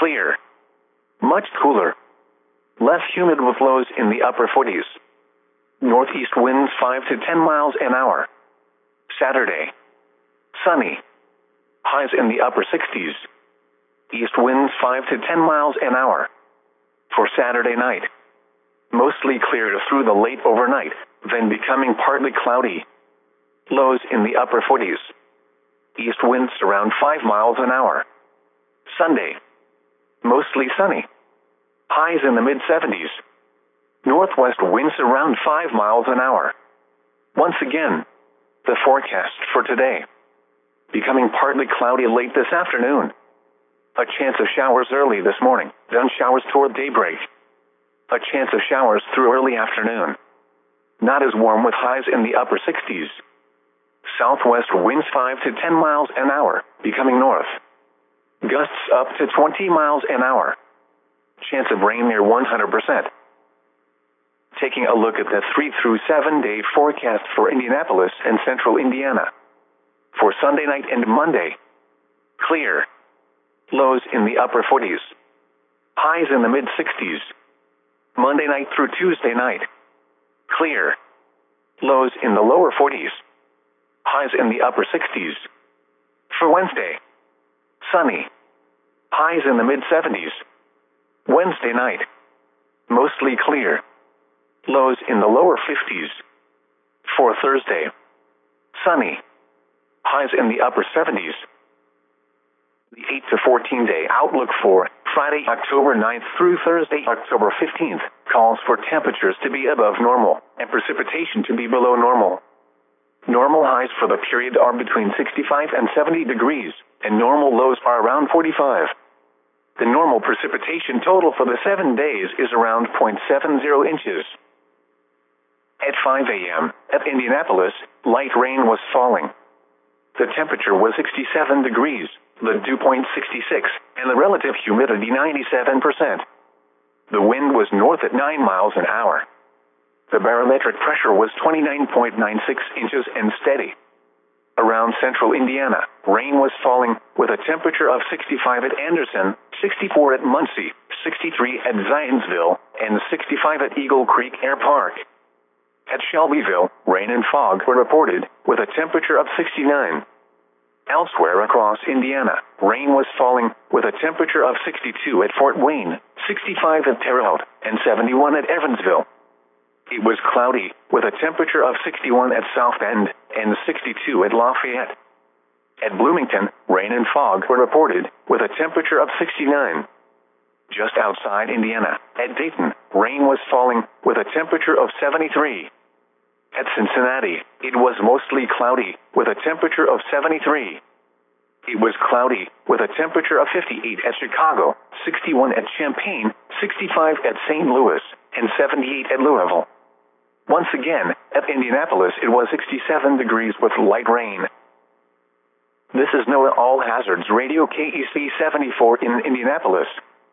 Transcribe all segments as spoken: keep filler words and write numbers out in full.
clear. Much cooler. Less humid with lows in the upper forties. Northeast winds five to ten miles an hour. Saturday. Sunny. Highs in the upper sixties. East winds five to ten miles an hour. For Saturday night. Mostly clear through the late overnight, then becoming partly cloudy. Lows in the upper forties. East winds around five miles an hour. Sunday. Mostly sunny. Highs in the mid seventies. Northwest winds around five miles an hour. Once again, the forecast for today. Becoming partly cloudy late this afternoon. A chance of showers early this morning, then showers toward daybreak. A chance of showers through early afternoon. Not as warm with highs in the upper sixties. Southwest winds five to ten miles an hour, becoming north. Gusts up to twenty miles an hour. Chance of rain near one hundred percent. Taking a look at the three through seven day forecast for Indianapolis and central Indiana. For Sunday night and Monday. Clear. Lows in the upper forties. Highs in the mid sixties. Monday night through Tuesday night. Clear. Lows in the lower forties. Highs in the upper sixties. For Wednesday. Sunny. Highs in the mid seventies. Wednesday night. Mostly clear. Lows in the lower fifties. For Thursday. Sunny. Highs in the upper seventies. The eight to fourteen day outlook for Friday, October ninth through Thursday, October fifteenth, calls for temperatures to be above normal and precipitation to be below normal. Normal highs for the period are between sixty-five and seventy degrees, and normal lows are around forty-five. The normal precipitation total for the seven days is around zero point seven zero inches. At five a m, at Indianapolis, light rain was falling. The temperature was sixty-seven degrees, the dew point sixty-six, and the relative humidity ninety-seven percent. The wind was north at nine miles an hour. The barometric pressure was twenty-nine point nine six inches and steady. Around central Indiana, rain was falling, with a temperature of sixty-five at Anderson, sixty-four at Muncie, sixty-three at Zionsville, and sixty-five at Eagle Creek Air Park. At Shelbyville, rain and fog were reported, with a temperature of sixty-nine. Elsewhere across Indiana, rain was falling, with a temperature of sixty-two at Fort Wayne, sixty-five at Terre Haute, and seventy-one at Evansville. It was cloudy, with a temperature of sixty-one at South Bend, and sixty-two at Lafayette. At Bloomington, rain and fog were reported, with a temperature of sixty-nine. Just outside Indiana, at Dayton, rain was falling, with a temperature of seventy-three. At Cincinnati, it was mostly cloudy, with a temperature of seventy-three. It was cloudy, with a temperature of fifty-eight at Chicago, sixty-one at Champaign, sixty-five at Saint Louis, and seventy-eight at Louisville. Once again, at Indianapolis it was sixty-seven degrees with light rain. This is NOAA All Hazards Radio K E C seventy-four in Indianapolis.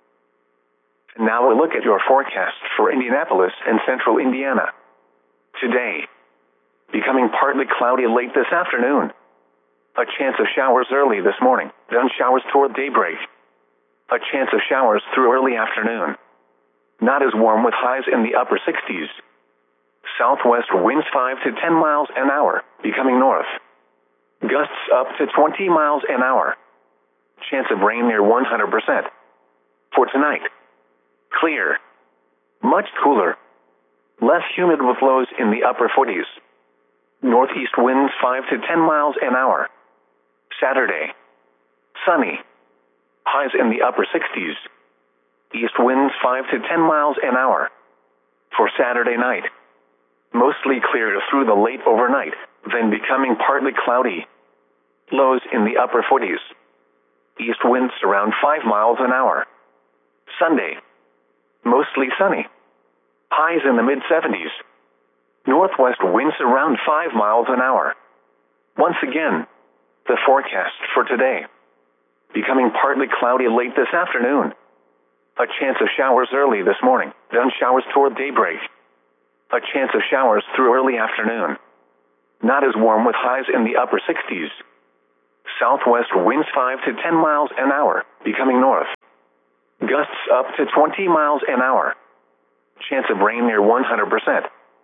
Now a look at your forecast for Indianapolis and central Indiana. Today. Becoming partly cloudy late this afternoon. A chance of showers early this morning, then showers toward daybreak. A chance of showers through early afternoon. Not as warm with highs in the upper sixties. Southwest winds five to ten miles an hour, becoming north. Gusts up to twenty miles an hour. Chance of rain near one hundred percent. For tonight. Clear. Much cooler. Less humid with lows in the upper forties. Northeast winds five to ten miles an hour. Saturday. Sunny. Highs in the upper sixties. East winds five to ten miles an hour. For Saturday night. Mostly clear through the late overnight, then becoming partly cloudy. Lows in the upper forties. East winds around five miles an hour. Sunday. Mostly sunny. Highs in the mid seventies. Northwest winds around five miles an hour. Once again, the forecast for today. Becoming partly cloudy late this afternoon. A chance of showers early this morning, then showers toward daybreak. A chance of showers through early afternoon. Not as warm with highs in the upper sixties. Southwest winds five to ten miles an hour, becoming north. Gusts up to twenty miles an hour. Chance of rain near one hundred percent.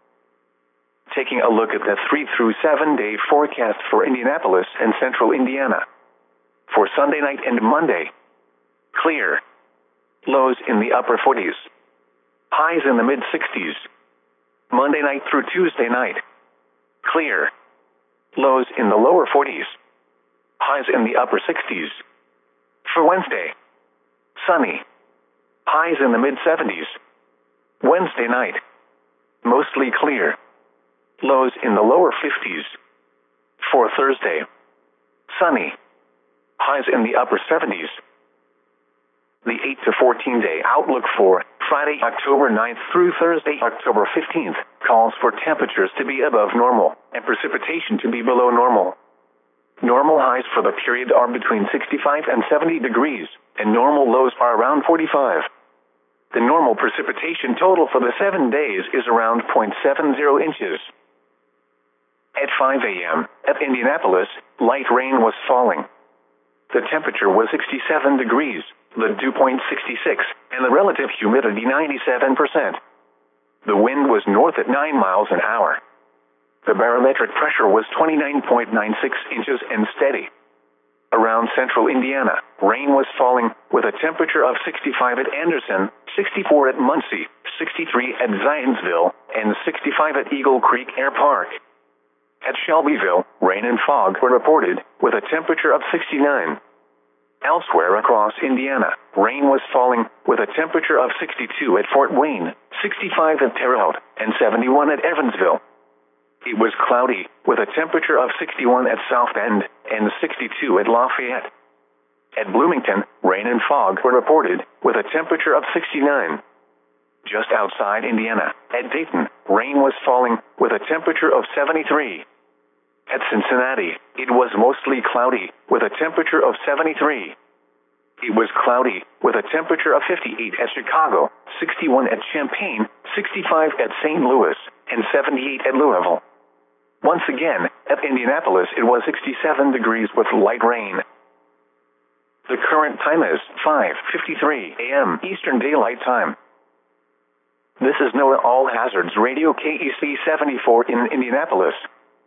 Taking a look at the three through seven day forecast for Indianapolis and central Indiana. For Sunday night and Monday, clear. Lows in the upper forties. Highs in the mid sixties. Monday night through Tuesday night, clear. Lows in the lower forties. Highs in the upper sixties. For Wednesday, sunny. Highs in the mid seventies. Wednesday night, mostly clear. Lows in the lower fifties. For Thursday, sunny. Highs in the upper seventies. The eight to fourteen day outlook for Friday, October ninth through Thursday, October fifteenth, calls for temperatures to be above normal and precipitation to be below normal. Normal highs for the period are between sixty-five and seventy degrees, and normal lows are around forty-five. The normal precipitation total for the seven days is around zero point seven zero inches. At five a m at Indianapolis, light rain was falling. The temperature was sixty-seven degrees, the dew point sixty-six, and the relative humidity ninety-seven percent. The wind was north at nine miles an hour. The barometric pressure was twenty-nine point nine six inches and steady. Around central Indiana, rain was falling, with a temperature of sixty-five at Anderson, sixty-four at Muncie, sixty-three at Zionsville, and sixty-five at Eagle Creek Air Park. At Shelbyville, rain and fog were reported, with a temperature of sixty-nine. Elsewhere across Indiana, rain was falling, with a temperature of sixty-two at Fort Wayne, sixty-five at Terre Haute, and seventy-one at Evansville. It was cloudy, with a temperature of sixty-one at South Bend, and sixty-two at Lafayette. At Bloomington, rain and fog were reported, with a temperature of sixty-nine. Just outside Indiana, at Dayton, rain was falling, with a temperature of seventy-three. At Cincinnati, it was mostly cloudy, with a temperature of seventy-three. It was cloudy, with a temperature of fifty-eight at Chicago, sixty-one at Champaign, sixty-five at Saint Louis, and seventy-eight at Louisville. Once again, at Indianapolis it was sixty-seven degrees with light rain. The current time is five fifty-three a m Eastern Daylight Time. This is NOAA All Hazards Radio K E C seventy-four in Indianapolis.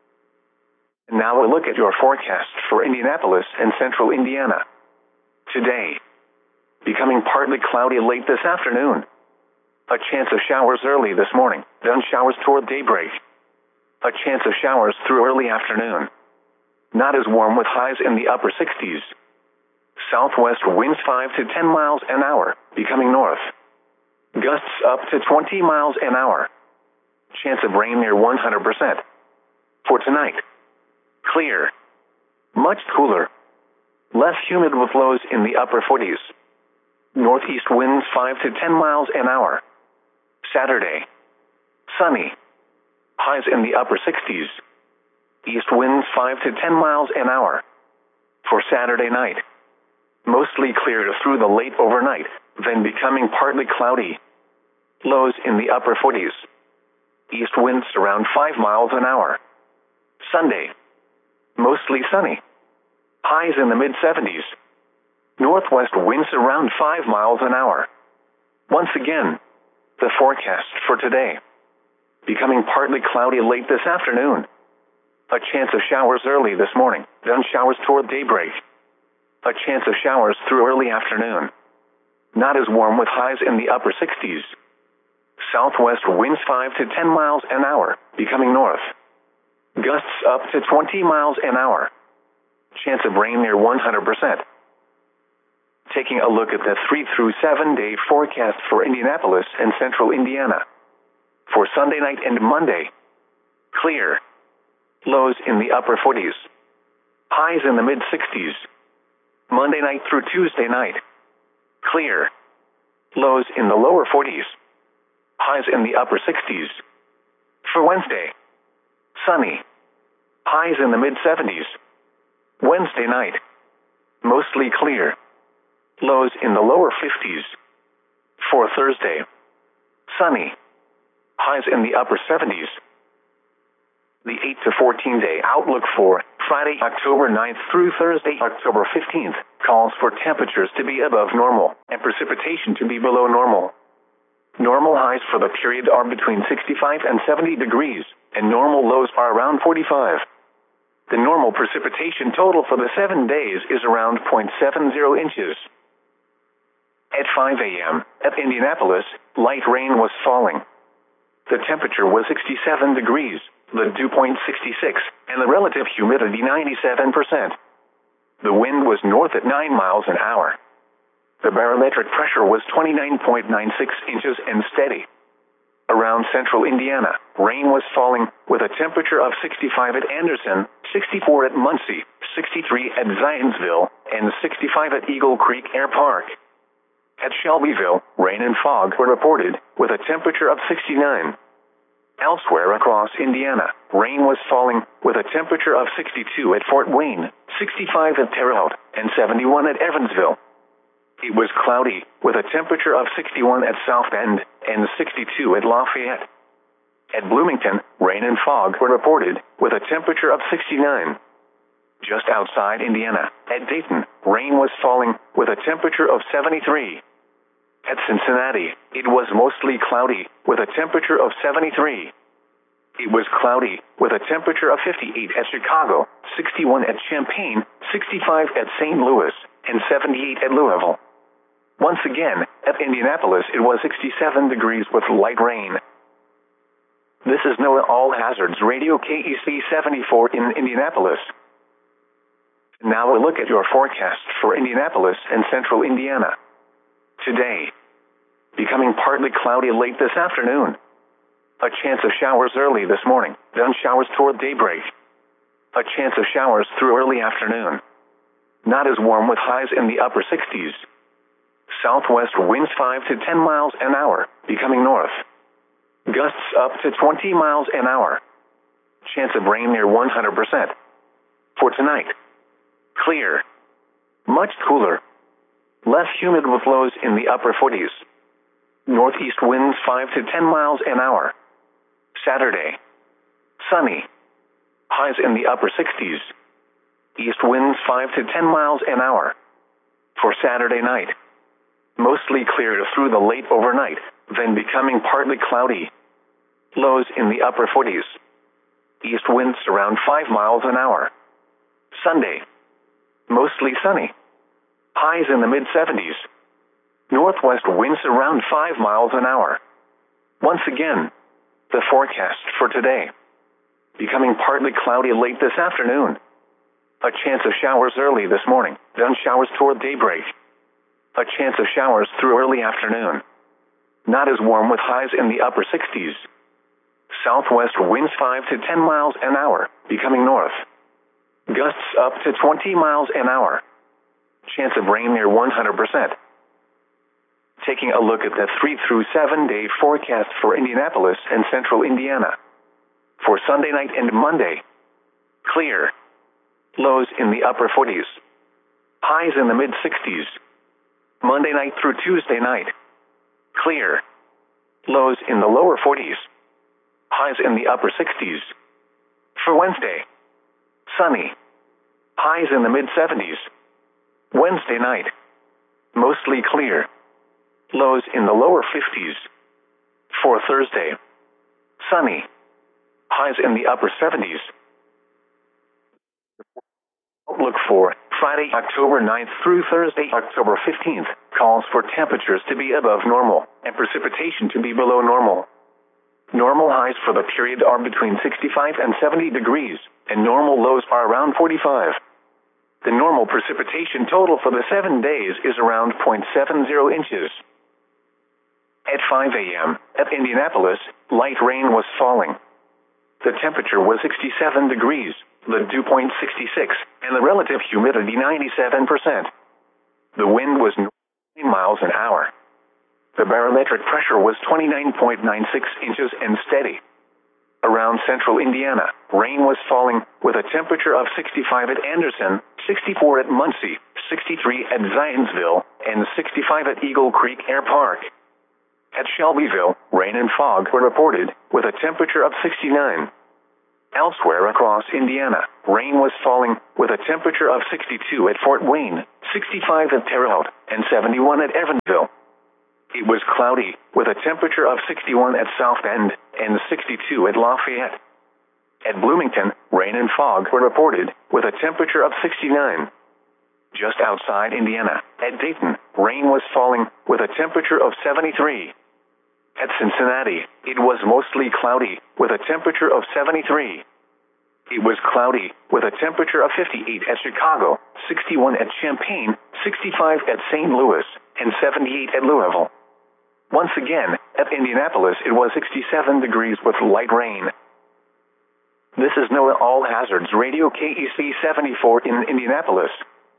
Now a look at your forecast for Indianapolis and central Indiana. Today, becoming partly cloudy late this afternoon. A chance of showers early this morning, then showers toward daybreak. A chance of showers through early afternoon. Not as warm with highs in the upper sixties. Southwest winds five to ten miles an hour, becoming north. Gusts up to twenty miles an hour. Chance of rain near one hundred percent. For tonight, clear. Much cooler. Less humid with lows in the upper forties. Northeast winds five to ten miles an hour. Saturday, sunny. Highs in the upper sixties. East winds five to ten miles an hour. For Saturday night, mostly clear through the late overnight, then becoming partly cloudy. Lows in the upper forties. East winds around five miles an hour. Sunday, mostly sunny. Highs in the mid seventies. Northwest winds around five miles an hour. Once again, the forecast for today. Becoming partly cloudy late this afternoon. A chance of showers early this morning, then showers toward daybreak. A chance of showers through early afternoon. Not as warm with highs in the upper sixties. Southwest winds five to ten miles an hour, becoming north. Gusts up to twenty miles an hour. Chance of rain near one hundred percent. Taking a look at the three through seven day forecast for Indianapolis and central Indiana. For Sunday night and Monday, clear. Lows in the upper forties. Highs in the mid sixties. Monday night through Tuesday night, clear. Lows in the lower forties. Highs in the upper sixties. For Wednesday, sunny. Highs in the mid seventies. Wednesday night, mostly clear. Lows in the lower fifties. For Thursday, sunny. Highs in the upper seventies. The eight to fourteen day outlook for Friday, October ninth through Thursday, October fifteenth, calls for temperatures to be above normal and precipitation to be below normal. Normal highs for the period are between sixty-five and seventy degrees, and normal lows are around forty-five. The normal precipitation total for the seven days is around zero point seven zero inches. At five a.m., at Indianapolis, light rain was falling. The temperature was sixty-seven degrees, the dew point sixty-six, and the relative humidity ninety-seven percent. The wind was north at nine miles an hour. The barometric pressure was twenty-nine point nine six inches and steady. Around central Indiana, rain was falling, with a temperature of sixty-five at Anderson, sixty-four at Muncie, sixty-three at Zionsville, and sixty-five at Eagle Creek Air Park. At Shelbyville, rain and fog were reported, with a temperature of sixty-nine. Elsewhere across Indiana, rain was falling, with a temperature of sixty-two at Fort Wayne, sixty-five at Terre Haute, and seventy-one at Evansville. It was cloudy, with a temperature of sixty-one at South Bend and sixty-two at Lafayette. At Bloomington, rain and fog were reported, with a temperature of sixty-nine. Just outside Indiana, at Dayton, rain was falling, with a temperature of seventy-three. At Cincinnati, it was mostly cloudy, with a temperature of seventy-three. It was cloudy, with a temperature of fifty-eight at Chicago, sixty-one at Champaign, sixty-five at Saint Louis, and seventy-eight at Louisville. Once again, at Indianapolis it was sixty-seven degrees with light rain. This is NOAA All Hazards Radio K E C seventy-four in Indianapolis. Now a look at your forecast for Indianapolis and central Indiana. Today, becoming partly cloudy late this afternoon. A chance of showers early this morning, then showers toward daybreak. A chance of showers through early afternoon. Not as warm with highs in the upper sixties. Southwest winds five to ten miles an hour, becoming north. Gusts up to twenty miles an hour. Chance of rain near one hundred percent. For tonight, clear. Much cooler. Less humid with lows in the upper forties. Northeast winds five to ten miles an hour. Saturday, sunny. Highs in the upper sixties. East winds five to ten miles an hour. For Saturday night, mostly clear through the late overnight, then becoming partly cloudy. Lows in the upper forties. East winds around five miles an hour. Sunday, mostly sunny. Highs in the mid seventies. Northwest winds around five miles an hour. Once again, the forecast for today. Becoming partly cloudy late this afternoon. A chance of showers early this morning, then showers toward daybreak. A chance of showers through early afternoon. Not as warm with highs in the upper sixties. Southwest winds five to ten miles an hour, becoming north. Gusts up to twenty miles an hour. Chance of rain near one hundred percent. Taking a look at the three through seven day forecast for Indianapolis and central Indiana. For Sunday night and Monday, clear. Lows in the upper forties. Highs in the mid sixties. Monday night through Tuesday night, clear. Lows in the lower forties. Highs in the upper sixties. For Wednesday, sunny. Highs in the mid seventies. Wednesday night, mostly clear. Lows in the lower fifties. For Thursday, sunny. Highs in the upper seventies. Outlook for Friday, October ninth through Thursday, October fifteenth, calls for temperatures to be above normal and precipitation to be below normal. Normal highs for the period are between sixty-five and seventy degrees, and normal lows are around forty-five. The normal precipitation total for the seven days is around zero point seven zero inches. At five a.m., at Indianapolis, light rain was falling. The temperature was sixty-seven degrees, the dew point sixty-six, and the relative humidity ninety-seven percent. The wind was nine miles an hour. The barometric pressure was twenty-nine point nine six inches and steady. Around central Indiana, rain was falling, with a temperature of sixty-five at Anderson, sixty-four at Muncie, sixty-three at Zionsville, and sixty-five at Eagle Creek Air Park. At Shelbyville, rain and fog were reported, with a temperature of sixty-nine. Elsewhere across Indiana, rain was falling, with a temperature of sixty-two at Fort Wayne, sixty-five at Terre Haute, and seventy-one at Evansville. It was cloudy, with a temperature of sixty-one at South Bend, and sixty-two at Lafayette. At Bloomington, rain and fog were reported, with a temperature of sixty-nine. Just outside Indiana, at Dayton, rain was falling, with a temperature of seventy-three. At Cincinnati, it was mostly cloudy, with a temperature of seventy-three. It was cloudy, with a temperature of fifty-eight at Chicago, sixty-one at Champaign, sixty-five at Saint Louis, and seventy-eight at Louisville. Once again, at Indianapolis it was sixty-seven degrees with light rain. This is NOAA All Hazards Radio K E C seventy-four in Indianapolis.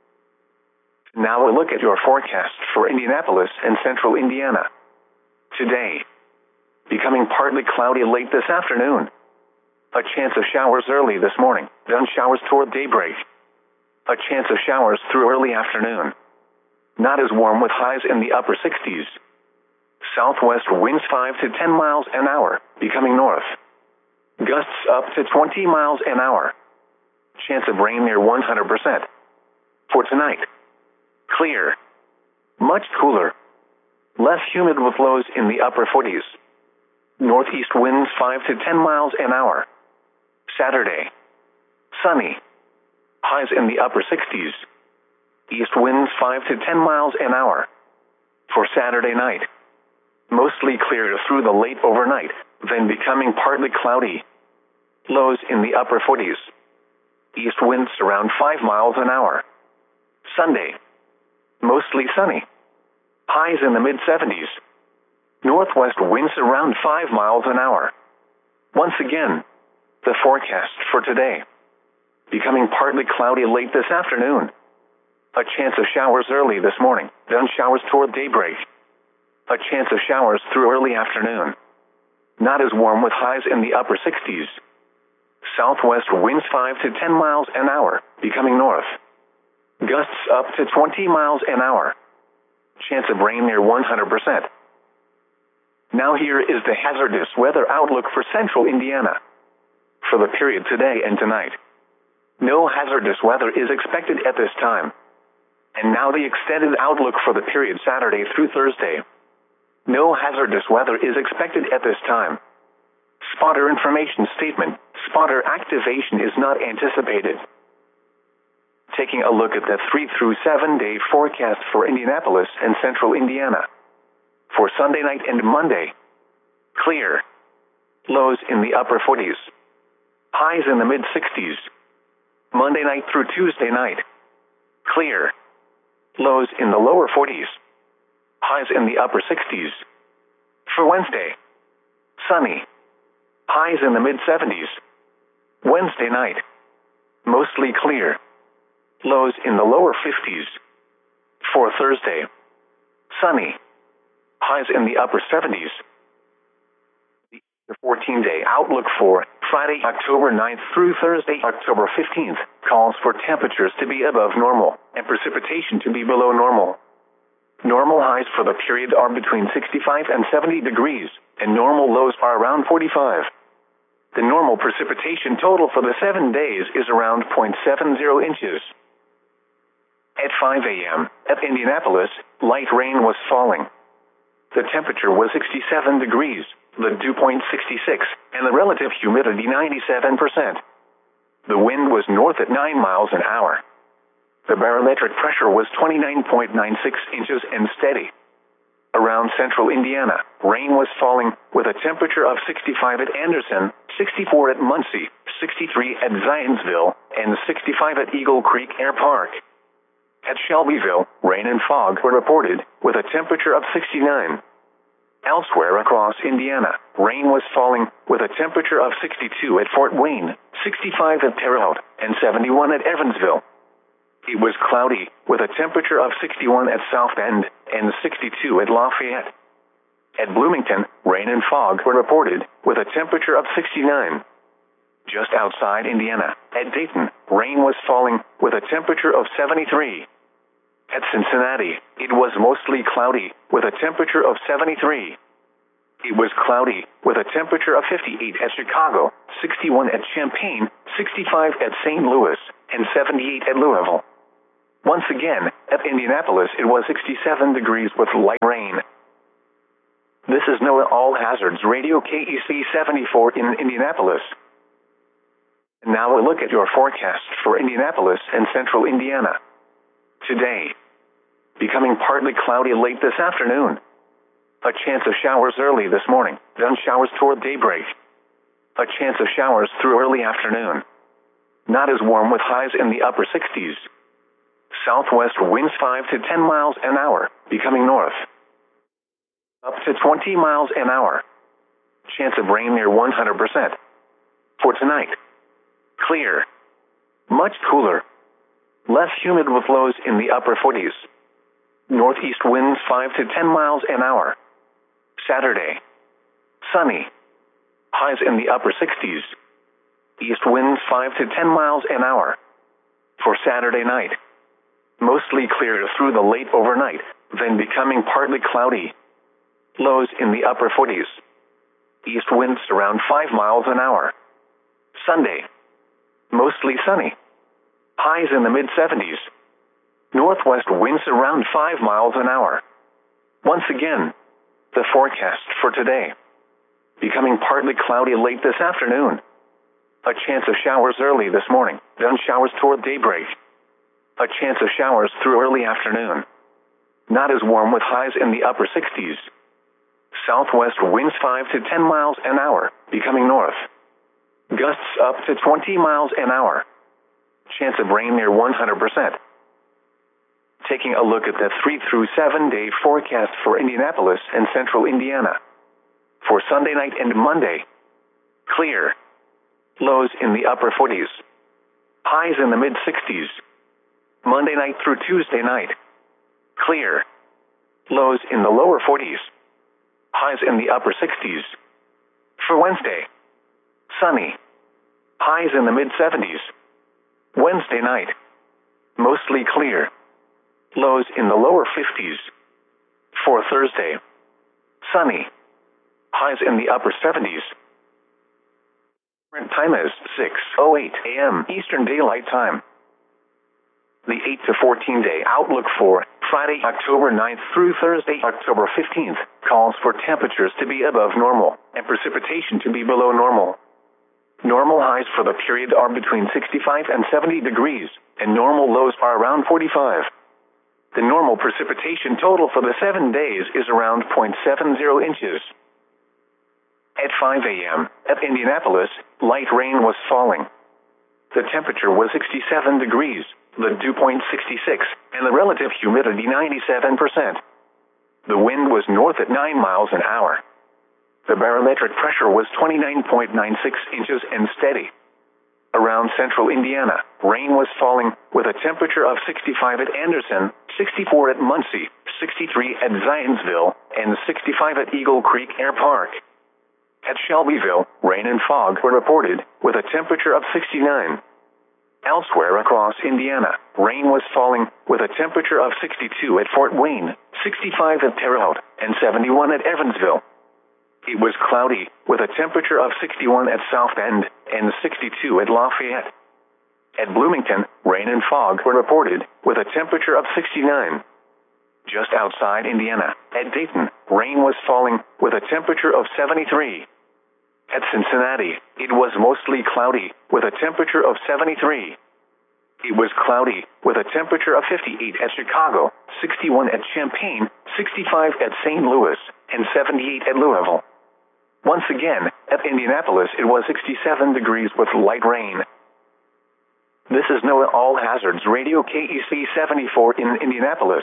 Now a look at your forecast for Indianapolis and central Indiana. Today, becoming partly cloudy late this afternoon. A chance of showers early this morning, then showers toward daybreak. A chance of showers through early afternoon. Not as warm with highs in the upper sixties. Southwest winds five to ten miles an hour, becoming north. Gusts up to twenty miles an hour. Chance of rain near one hundred percent. For tonight, clear. Much cooler. Less humid with lows in the upper forties. Northeast winds five to ten miles an hour. Saturday, sunny. Highs in the upper sixties. East winds five to ten miles an hour. For Saturday night, mostly clear through the late overnight, then becoming partly cloudy. Lows in the upper forties. East winds around five miles an hour. Sunday, mostly sunny. Highs in the mid seventies. Northwest winds around five miles an hour. Once again, the forecast for today. Becoming partly cloudy late this afternoon. A chance of showers early this morning, then showers toward daybreak. A chance of showers through early afternoon. Not as warm with highs in the upper sixties. Southwest winds five to ten miles an hour, becoming north. Gusts up to twenty miles an hour. Chance of rain near one hundred percent. Now here is the hazardous weather outlook for central Indiana. For the period today and tonight, no hazardous weather is expected at this time. And now the extended outlook for the period Saturday through Thursday. No hazardous weather is expected at this time. Spotter information statement. Spotter activation is not anticipated. Taking a look at the three through seven day forecast for Indianapolis and central Indiana. For Sunday night and Monday, clear. Lows in the upper forties. Highs in the mid sixties. Monday night through Tuesday night, clear. Lows in the lower forties. Highs in the upper sixties. For Wednesday, sunny. Highs in the mid seventies. Wednesday night, mostly clear. Lows in the lower fifties. For Thursday, sunny. Highs in the upper seventies. The fourteen day outlook for Friday, October ninth through Thursday, October fifteenth, calls for temperatures to be above normal and precipitation to be below normal. Normal highs for the period are between sixty-five and seventy degrees, and normal lows are around forty-five. The normal precipitation total for the seven days is around zero point seven zero inches. At five a m, at Indianapolis, light rain was falling. The temperature was sixty-seven degrees, the dew point sixty-six, and the relative humidity ninety-seven percent. The wind was north at nine miles an hour. The barometric pressure was twenty-nine point nine six inches and steady. Around central Indiana, rain was falling, with a temperature of sixty-five at Anderson, sixty-four at Muncie, sixty-three at Zionsville, and sixty-five at Eagle Creek Air Park. At Shelbyville, rain and fog were reported, with a temperature of sixty-nine. Elsewhere across Indiana, rain was falling, with a temperature of sixty-two at Fort Wayne, sixty-five at Terre Haute, and seventy-one at Evansville. It was cloudy, with a temperature of sixty-one at South Bend, and sixty-two at Lafayette. At Bloomington, rain and fog were reported, with a temperature of sixty-nine. Just outside Indiana, at Dayton, rain was falling, with a temperature of seventy-three. At Cincinnati, it was mostly cloudy, with a temperature of seventy-three. It was cloudy, with a temperature of fifty-eight at Chicago, sixty-one at Champaign, sixty-five at Saint Louis, and seventy-eight at Louisville. Once again, at Indianapolis it was sixty-seven degrees with light rain. This is NOAA All Hazards Radio K E C seventy-four in Indianapolis. And now a look at your forecast for Indianapolis and central Indiana. Today, becoming partly cloudy late this afternoon. A chance of showers early this morning, then showers toward daybreak. A chance of showers through early afternoon. Not as warm with highs in the upper sixties. Southwest winds five to ten miles an hour, becoming north. Up to twenty miles an hour. Chance of rain near one hundred percent. For tonight, clear. Much cooler. Less humid with lows in the upper forties. Northeast winds five to ten miles an hour. Saturday, sunny. Highs in the upper sixties. East winds five to ten miles an hour. For Saturday night, mostly clear through the late overnight, then becoming partly cloudy. Lows in the upper forties. East winds around five miles an hour. Sunday, mostly sunny. Highs in the mid seventies. Northwest winds around five miles an hour. Once again, the forecast for today. Becoming partly cloudy late this afternoon. A chance of showers early this morning, then showers toward daybreak. A chance of showers through early afternoon. Not as warm with highs in the upper sixties. Southwest winds five to ten miles an hour, becoming north. Gusts up to twenty miles an hour. Chance of rain near one hundred percent. Taking a look at the three through seven day forecast for Indianapolis and central Indiana. For Sunday night and Monday, clear. Lows in the upper forties. Highs in the mid sixties. Monday night through Tuesday night, clear. Lows in the lower forties. Highs in the upper sixties. For Wednesday, sunny. Highs in the mid seventies. Wednesday night, mostly clear. Lows in the lower fifties. For Thursday, sunny. Highs in the upper seventies. Current time is six oh eight a m Eastern Daylight Time. The eight to fourteen day outlook for Friday, October ninth through Thursday, October fifteenth, calls for temperatures to be above normal and precipitation to be below normal. Normal highs for the period are between sixty-five and seventy degrees, and normal lows are around forty-five. The normal precipitation total for the seven days is around zero point seven zero inches. At five a m, at Indianapolis, light rain was falling. The temperature was sixty-seven degrees, the dew point sixty-six, and the relative humidity ninety-seven percent. The wind was north at nine miles an hour. The barometric pressure was twenty-nine point nine six inches and steady. Around central Indiana, rain was falling, with a temperature of sixty-five at Anderson, sixty-four at Muncie, sixty-three at Zionsville, and sixty-five at Eagle Creek Air Park. At Shelbyville, rain and fog were reported, with a temperature of sixty-nine. Elsewhere across Indiana, rain was falling, with a temperature of sixty-two at Fort Wayne, sixty-five at Terre Haute, and seventy-one at Evansville. It was cloudy, with a temperature of sixty-one at South Bend, and sixty-two at Lafayette. At Bloomington, rain and fog were reported, with a temperature of sixty-nine. Just outside Indiana, at Dayton, rain was falling, with a temperature of seventy-three. At Cincinnati, it was mostly cloudy, with a temperature of seventy-three. It was cloudy, with a temperature of fifty-eight at Chicago, sixty-one at Champaign, sixty-five at Saint Louis, and seventy-eight at Louisville. Once again, at Indianapolis it was sixty-seven degrees with light rain. This is NOAA All Hazards Radio K E C seventy-four in Indianapolis.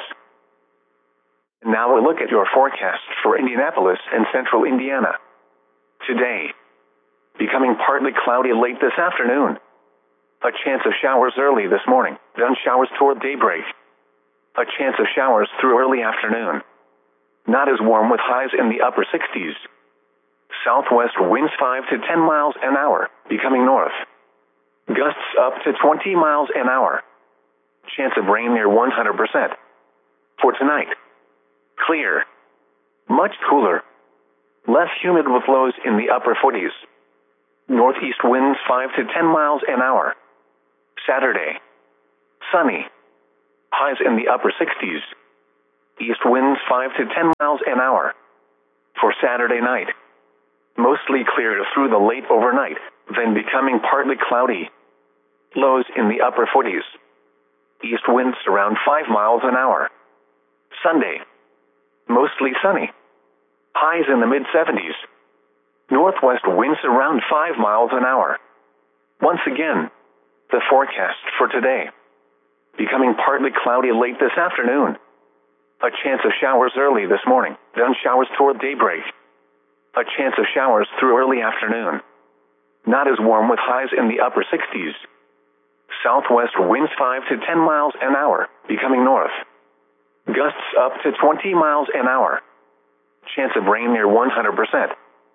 Now a look at your forecast for Indianapolis and central Indiana. Today, becoming partly cloudy late this afternoon. A chance of showers early this morning, then showers toward daybreak. A chance of showers through early afternoon. Not as warm with highs in the upper sixties. Southwest winds five to ten miles an hour, becoming north. Gusts up to twenty miles an hour. Chance of rain near one hundred percent. For tonight, clear. Much cooler. Less humid with lows in the upper forties. Northeast winds five to ten miles an hour. Saturday, sunny. Highs in the upper sixties. East winds five to ten miles an hour. For Saturday night, mostly clear through the late overnight, then becoming partly cloudy. Lows in the upper forties. East winds around five miles an hour. Sunday, mostly sunny. Highs in the mid seventies. Northwest winds around five miles an hour. Once again, the forecast for today. Becoming partly cloudy late this afternoon. A chance of showers early this morning, then showers toward daybreak. A chance of showers through early afternoon. Not as warm with highs in the upper sixties. Southwest winds five to ten miles an hour, becoming north. Gusts up to twenty miles an hour. Chance of rain near one hundred percent.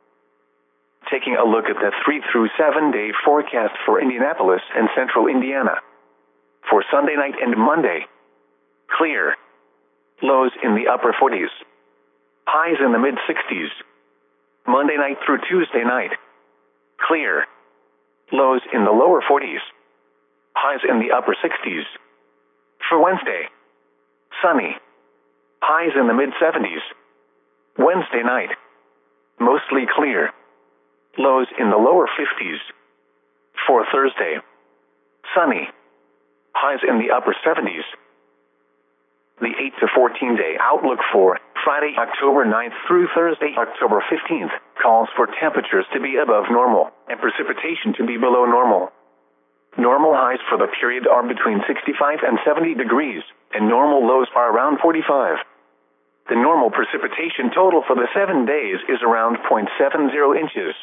Taking a look at the three through seven day forecast for Indianapolis and central Indiana. For Sunday night and Monday, clear. Lows in the upper forties. Highs in the mid sixties. Monday night through Tuesday night, clear. Lows in the lower forties. Highs in the upper sixties. For Wednesday, sunny. Highs in the mid seventies. Wednesday night, mostly clear. Lows in the lower fifties. For Thursday, sunny. Highs in the upper seventies. The eight to fourteen day outlook for Friday, October ninth through Thursday, October fifteenth, calls for temperatures to be above normal and precipitation to be below normal. Normal highs for the period are between sixty-five and seventy degrees, and normal lows are around forty-five. The normal precipitation total for the seven days is around zero point seven zero inches.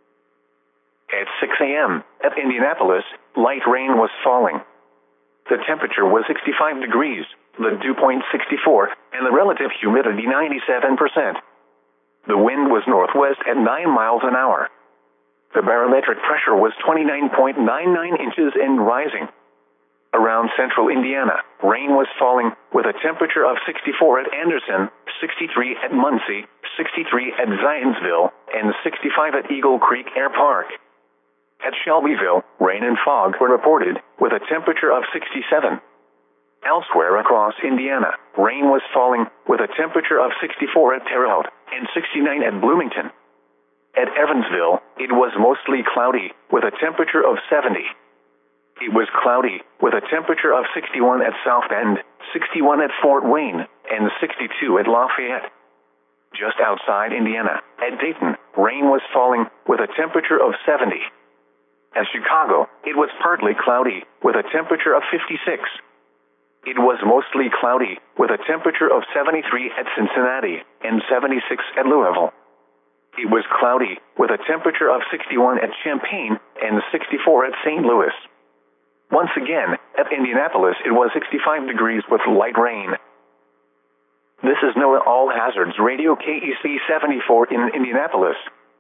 At six a m at Indianapolis, light rain was falling. The temperature was sixty-five degrees, the dew point sixty-four, and the relative humidity ninety-seven percent. The wind was northwest at nine miles an hour. The barometric pressure was twenty-nine point nine nine inches and rising. Around central Indiana, rain was falling with a temperature of sixty-four at Anderson, sixty-three at Muncie, sixty-three at Zionsville, and sixty-five at Eagle Creek Air Park. At Shelbyville, rain and fog were reported with a temperature of sixty-seven. Elsewhere across Indiana, rain was falling with a temperature of sixty-four at Terre Haute and sixty-nine at Bloomington. At Evansville, it was mostly cloudy with a temperature of seventy. It was cloudy with a temperature of sixty-one at South Bend, sixty-one at Fort Wayne, and sixty-two at Lafayette. Just outside Indiana, at Dayton, rain was falling with a temperature of seventy. At Chicago, it was partly cloudy with a temperature of fifty-six. It was mostly cloudy with a temperature of seventy-three at Cincinnati and seventy-six at Louisville. It was cloudy with a temperature of sixty-one at Champaign and sixty-four at Saint Louis. Once again, at Indianapolis, it was sixty-five degrees with light rain. This is NOAA All Hazards Radio K E C seventy-four in Indianapolis.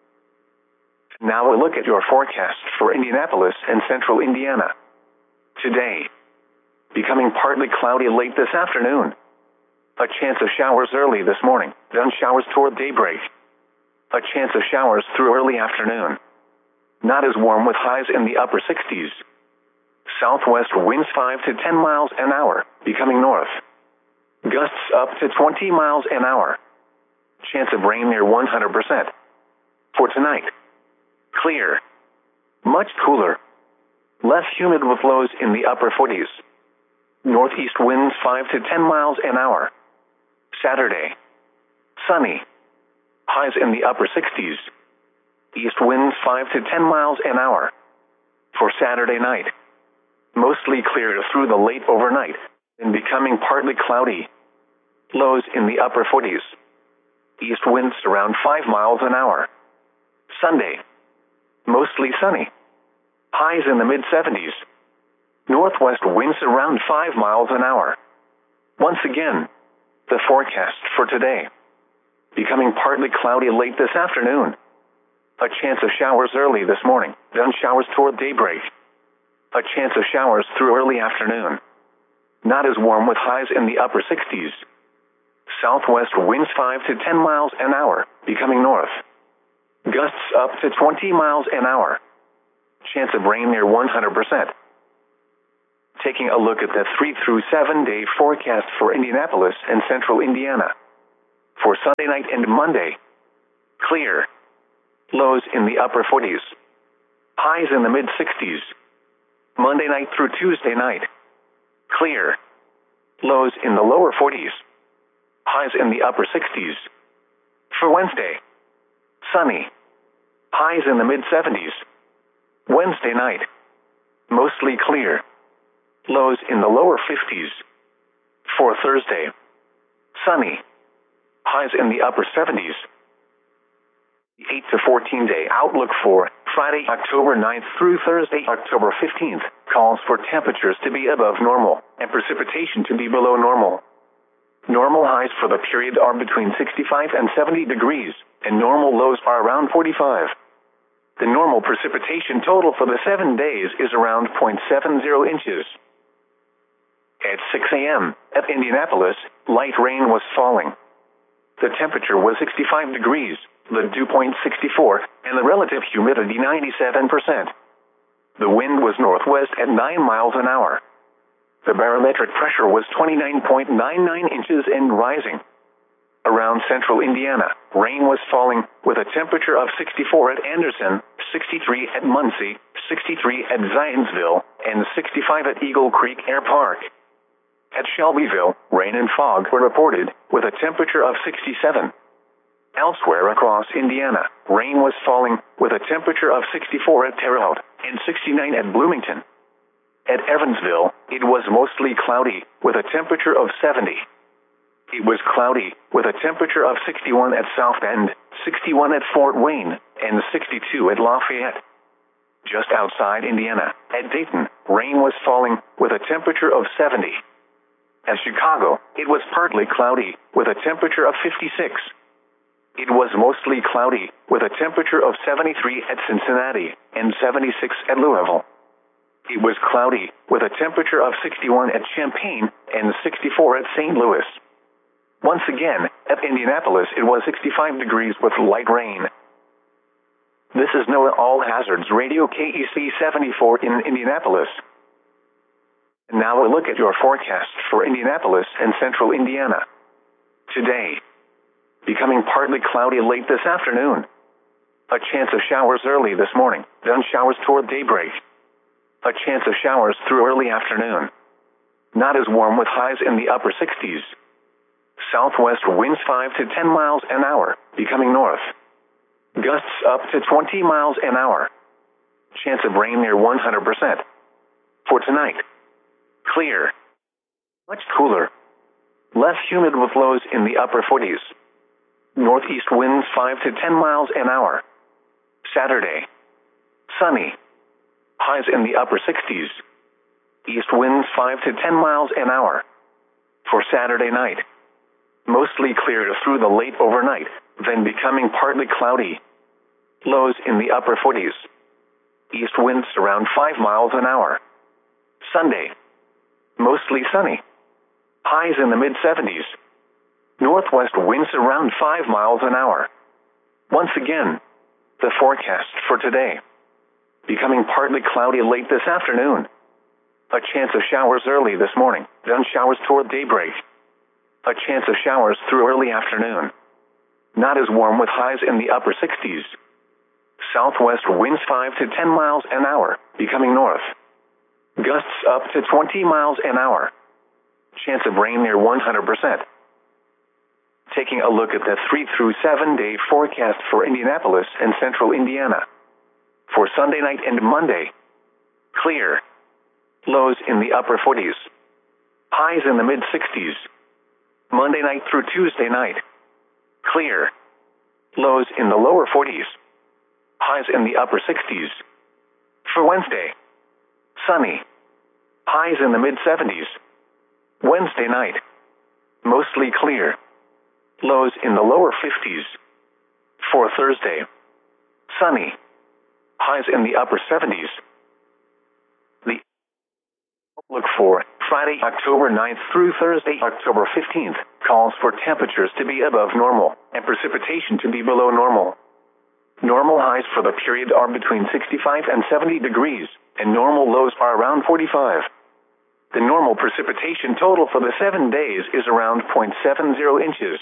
Now a look at your forecast for Indianapolis and central Indiana. Today, becoming partly cloudy late this afternoon. A chance of showers early this morning, then showers toward daybreak. A chance of showers through early afternoon. Not as warm with highs in the upper sixties. Southwest winds five to ten miles an hour, becoming north. Gusts up to twenty miles an hour. Chance of rain near one hundred percent. For tonight, clear. Much cooler. Less humid with lows in the upper forties. Northeast winds five to ten miles an hour. Saturday, sunny. Highs in the upper sixties. East winds five to ten miles an hour. For Saturday night, mostly clear through the late overnight and becoming partly cloudy. Lows in the upper forties. East winds around five miles an hour. Sunday, mostly sunny. Highs in the mid seventies. Northwest winds around five miles an hour. Once again, the forecast for today. Becoming partly cloudy late this afternoon. A chance of showers early this morning, then showers toward daybreak. A chance of showers through early afternoon. Not as warm with highs in the upper sixties. Southwest winds five to ten miles an hour, becoming north. Gusts up to twenty miles an hour. Chance of rain near one hundred percent. Taking a look at the three through seven day forecast for Indianapolis and central Indiana. For Sunday night and Monday, clear. Lows in the upper forties. Highs in the mid sixties. Monday night through Tuesday night, clear. Lows in the lower forties. Highs in the upper sixties. For Wednesday, sunny. Highs in the mid seventies. Wednesday night, mostly clear. Lows in the lower fifties. For Thursday, sunny. Highs in the upper seventies. The eight to fourteen day outlook for Friday, October ninth through Thursday, October fifteenth, calls for temperatures to be above normal and precipitation to be below normal. Normal highs for the period are between sixty-five and seventy degrees, and normal lows are around forty-five. The normal precipitation total for the seven days is around zero point seven zero inches. At six a m at Indianapolis, light rain was falling. The temperature was sixty-five degrees, the dew point sixty-four, and the relative humidity ninety-seven percent. The wind was northwest at nine miles an hour. The barometric pressure was twenty-nine point nine nine inches and rising. Around central Indiana, rain was falling with a temperature of sixty-four at Anderson, sixty-three at Muncie, sixty-three at Zionsville, and sixty-five at Eagle Creek Air Park. At Shelbyville, rain and fog were reported with a temperature of sixty-seven. Elsewhere across Indiana, rain was falling with a temperature of sixty-four at Terre Haute and sixty-nine at Bloomington. At Evansville, it was mostly cloudy with a temperature of seventy. It was cloudy with a temperature of sixty-one at South Bend, sixty-one at Fort Wayne, and sixty-two at Lafayette. Just outside Indiana, at Dayton, rain was falling with a temperature of seventy. At Chicago, it was partly cloudy with a temperature of fifty-six. It was mostly cloudy with a temperature of seventy-three at Cincinnati and seventy-six at Louisville. It was cloudy with a temperature of sixty-one at Champaign and sixty-four at Saint Louis. Once again, at Indianapolis, it was sixty-five degrees with light rain. This is NOAA All Hazards Radio K E C seventy-four in Indianapolis. And now a look at your forecast for Indianapolis and central Indiana. Today, becoming partly cloudy late this afternoon. A chance of showers early this morning, then showers toward daybreak. A chance of showers through early afternoon. Not as warm with highs in the upper sixties. Southwest winds five to ten miles an hour, becoming north. Gusts up to twenty miles an hour. Chance of rain near one hundred percent. For tonight, clear. Much cooler. Less humid with lows in the upper forties. Northeast winds five to ten miles an hour. Saturday, sunny. Highs in the upper sixties. East winds five to ten miles an hour. For Saturday night, mostly clear through the late overnight, then becoming partly cloudy. Lows in the upper forties. East winds around five miles an hour. Sunday, mostly sunny. Highs in the mid seventies. Northwest winds around five miles an hour. Once again, the forecast for today. Becoming partly cloudy late this afternoon. A chance of showers early this morning, then showers toward daybreak. A chance of showers through early afternoon. Not as warm with highs in the upper sixties. Southwest winds five to ten miles an hour, becoming north. Gusts up to twenty miles an hour. Chance of rain near one hundred percent. Taking a look at the three through seven day forecast for Indianapolis and central Indiana. For Sunday night and Monday, clear. Lows in the upper forties. Highs in the mid sixties. Monday night through Tuesday night, clear. Lows in the lower forties. Highs in the upper sixties. For Wednesday, sunny. Highs in the mid seventies. Wednesday night, mostly clear. Lows in the lower fifties. For Thursday, sunny. Highs in the upper seventies. The outlook for Friday, October ninth through Thursday, October fifteenth, calls for temperatures to be above normal and precipitation to be below normal. Normal highs for the period are between sixty-five and seventy degrees, and normal lows are around forty-five. The normal precipitation total for the seven days is around zero point seven zero inches.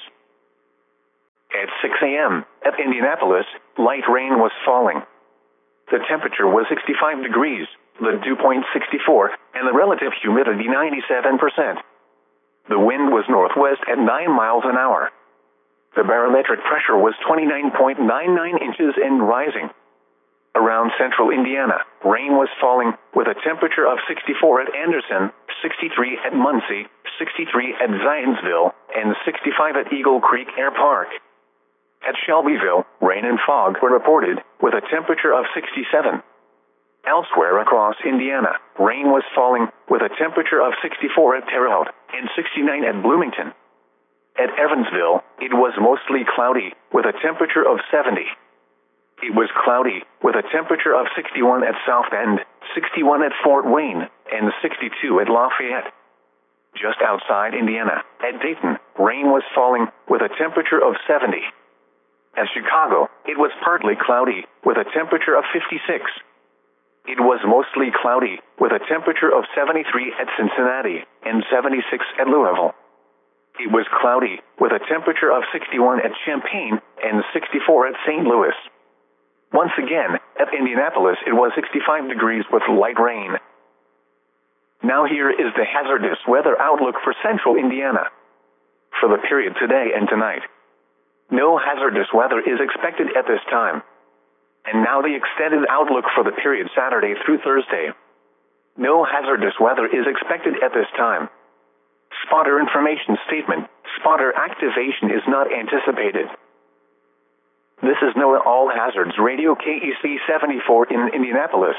At six a m at Indianapolis, light rain was falling. The temperature was sixty-five degrees, the dew point sixty-four, and the relative humidity ninety-seven percent. The wind was northwest at nine miles an hour. The barometric pressure was twenty-nine point nine nine inches and rising. Around central Indiana, rain was falling with a temperature of sixty-four at Anderson, sixty-three at Muncie, sixty-three at Zionsville, and sixty-five at Eagle Creek Air Park. At Shelbyville, rain and fog were reported, with a temperature of sixty-seven. Elsewhere across Indiana, rain was falling, with a temperature of sixty-four at Terre Haute and sixty-nine at Bloomington. At Evansville, it was mostly cloudy, with a temperature of seventy. It was cloudy, with a temperature of sixty-one at South Bend, sixty-one at Fort Wayne, and sixty-two at Lafayette. Just outside Indiana, at Dayton, rain was falling, with a temperature of seventy. At Chicago, it was partly cloudy, with a temperature of fifty-six. It was mostly cloudy, with a temperature of seventy-three at Cincinnati and seventy-six at Louisville. It was cloudy, with a temperature of sixty-one at Champaign and sixty-four at Saint Louis. Once again, at Indianapolis it was sixty-five degrees with light rain. Now here is the hazardous weather outlook for central Indiana. For the period today and tonight, no hazardous weather is expected at this time. And now the extended outlook for the period Saturday through Thursday. No hazardous weather is expected at this time. Spotter information statement. Spotter activation is not anticipated. This is NOAA All Hazards Radio K E C seventy-four in Indianapolis.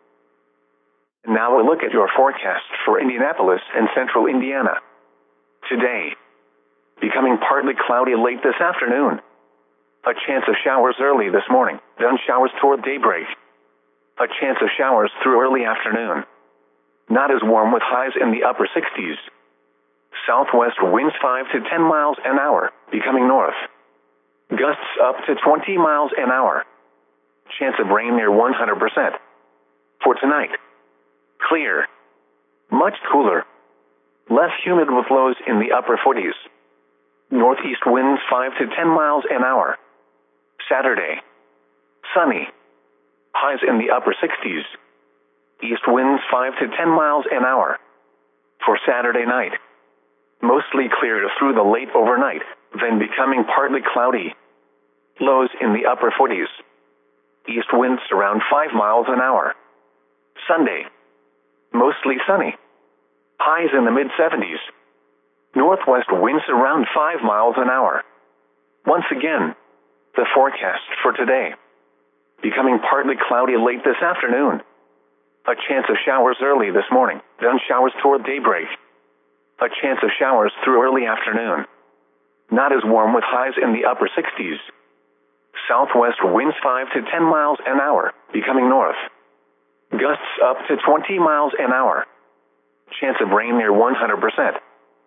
Now a look at your forecast for Indianapolis and central Indiana. Today, becoming partly cloudy late this afternoon. A chance of showers early this morning, then showers toward daybreak. A chance of showers through early afternoon. Not as warm with highs in the upper sixties. Southwest winds five to ten miles an hour, becoming north. Gusts up to twenty miles an hour. Chance of rain near one hundred percent. For tonight, clear. Much cooler. Less humid with lows in the upper forties. Northeast winds five to ten miles an hour. Saturday, sunny. Highs in the upper sixties. East winds five to ten miles an hour. For Saturday night, mostly clear through the late overnight, then becoming partly cloudy. Lows in the upper forties. East winds around five miles an hour. Sunday, mostly sunny. Highs in the mid seventies. Northwest winds around five miles an hour. Once again, the forecast for today. Becoming partly cloudy late this afternoon. A chance of showers early this morning, then showers toward daybreak. A chance of showers through early afternoon. Not as warm with highs in the upper sixties. Southwest winds five to ten miles an hour, becoming north. Gusts up to twenty miles an hour. Chance of rain near one hundred percent.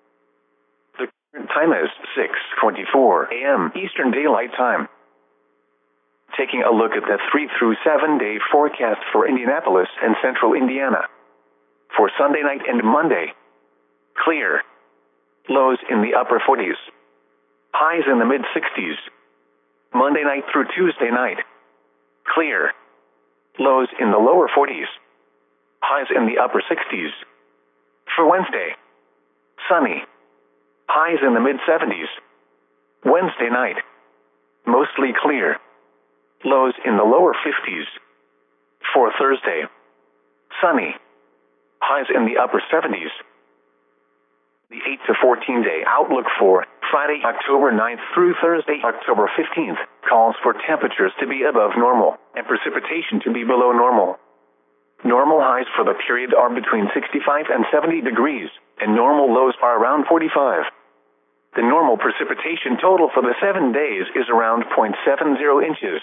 The current time is six twenty-four a m Eastern Daylight Time. Taking a look at the three through seven day forecast for Indianapolis and central Indiana. For Sunday night and Monday, clear. Lows in the upper forties. Highs in the mid sixties. Monday night through Tuesday night, clear. Lows in the lower forties. Highs in the upper sixties. For Wednesday, sunny. Highs in the mid seventies. Wednesday night, mostly clear. Lows in the lower fifties. For Thursday, sunny. Highs in the upper seventies. The eight to fourteen day outlook for Friday, October ninth through Thursday, October fifteenth, calls for temperatures to be above normal and precipitation to be below normal. Normal highs for the period are between sixty-five and seventy degrees, and normal lows are around forty-five. The normal precipitation total for the seven days is around zero point seven zero inches.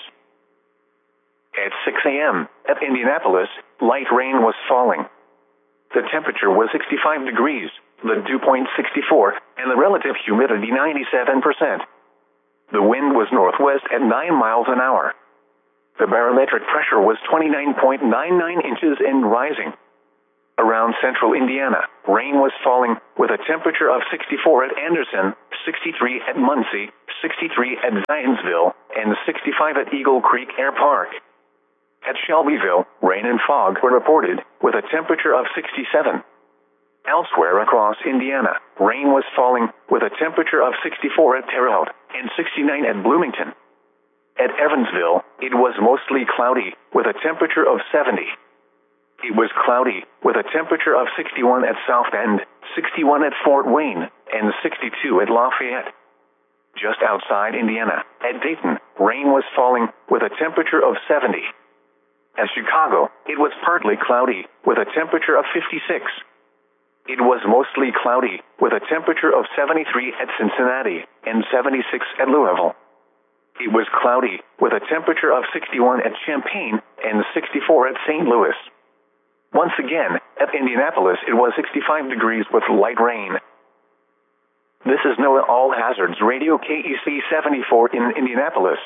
At six a m at Indianapolis, light rain was falling. The temperature was sixty-five degrees, the dew point sixty-four, and the relative humidity ninety-seven percent. The wind was northwest at nine miles an hour. The barometric pressure was twenty-nine point nine nine inches and rising. Around central Indiana, rain was falling, with a temperature of sixty-four at Anderson, sixty-three at Muncie, sixty-three at Zionsville, and sixty-five at Eagle Creek Air Park. At Shelbyville, rain and fog were reported, with a temperature of sixty-seven. Elsewhere across Indiana, rain was falling, with a temperature of sixty-four at Terre Haute, and sixty-nine at Bloomington. At Evansville, it was mostly cloudy, with a temperature of seventy. It was cloudy, with a temperature of sixty-one at South Bend, sixty-one at Fort Wayne, and sixty-two at Lafayette. Just outside Indiana, at Dayton, rain was falling, with a temperature of seventy. At Chicago, it was partly cloudy, with a temperature of fifty-six. It was mostly cloudy, with a temperature of seventy-three at Cincinnati, and seventy-six at Louisville. It was cloudy, with a temperature of sixty-one at Champaign, and sixty-four at Saint Louis. Once again, at Indianapolis it was sixty-five degrees with light rain. This is NOAA All Hazards Radio K E C seventy-four in Indianapolis.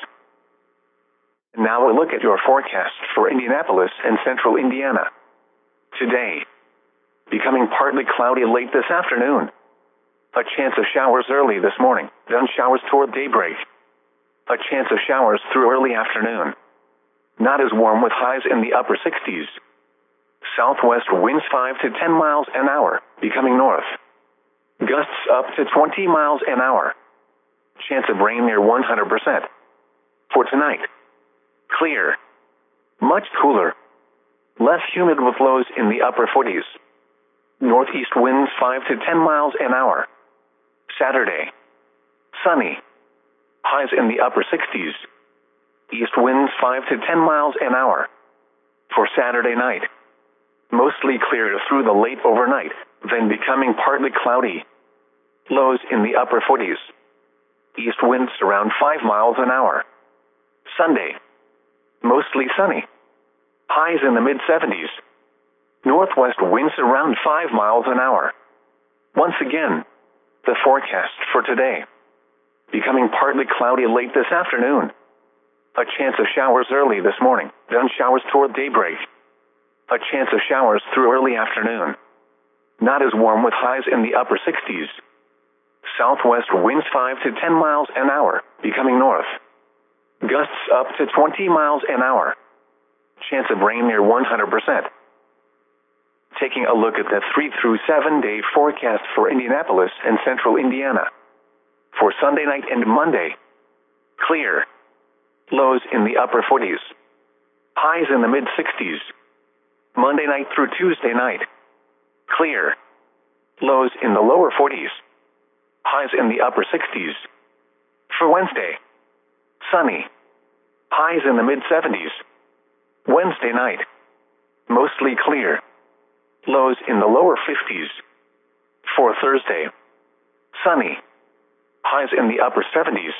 And now a look at your forecast for Indianapolis and central Indiana. Today, becoming partly cloudy late this afternoon. A chance of showers early this morning, then showers toward daybreak. A chance of showers through early afternoon. Not as warm with highs in the upper sixties. Southwest winds five to ten miles an hour, becoming north. Gusts up to twenty miles an hour. Chance of rain near one hundred percent. For tonight, clear. Much cooler. Less humid with lows in the upper forties. Northeast winds five to ten miles an hour. Saturday, sunny. Highs in the upper sixties. East winds five to ten miles an hour. For Saturday night, mostly clear through the late overnight, then becoming partly cloudy. Lows in the upper forties. East winds around five miles an hour. Sunday, mostly sunny. Highs in the mid seventies. Northwest winds around five miles an hour. Once again, the forecast for today. Becoming partly cloudy late this afternoon. A chance of showers early this morning, then showers toward daybreak. A chance of showers through early afternoon. Not as warm with highs in the upper sixties. Southwest winds five to ten miles an hour, becoming north. Gusts up to twenty miles an hour. Chance of rain near one hundred percent. Taking a look at the three through seven day forecast for Indianapolis and central Indiana. For Sunday night and Monday, clear. Lows in the upper forties. Highs in the mid sixties. Monday night through Tuesday night, clear. Lows in the lower forties. Highs in the upper sixties. For Wednesday, sunny. Highs in the mid seventies. Wednesday night, mostly clear. Lows in the lower fifties. For Thursday, sunny. Highs in the upper seventies.